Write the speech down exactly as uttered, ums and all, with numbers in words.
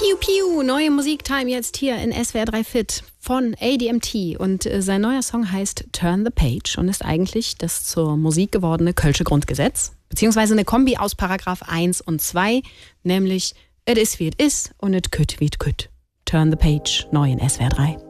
Piu Piu, neue Musiktime jetzt hier in S W R drei Fit von A D M T. Und äh, sein neuer Song heißt Turn the Page und ist eigentlich das zur Musik gewordene Kölsche Grundgesetz, beziehungsweise eine Kombi aus Paragraph eins und zwei, nämlich et is wie et is und et kütt wie et kütt. Turn the Page, neu in S W R drei.